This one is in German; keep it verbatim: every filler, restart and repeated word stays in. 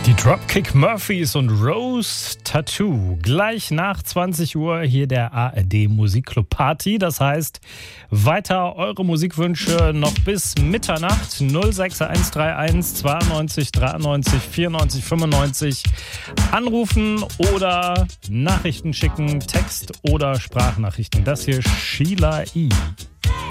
Die Dropkick Murphys und Rose Tattoo. Gleich nach zwanzig Uhr hier der A R D Musikclub Party. Das heißt, weiter eure Musikwünsche noch bis Mitternacht. null sechs eins drei eins zweiundneunzig dreiundneunzig vierundneunzig fünfundneunzig anrufen oder Nachrichten schicken, Text oder Sprachnachrichten. Das hier Sheila E.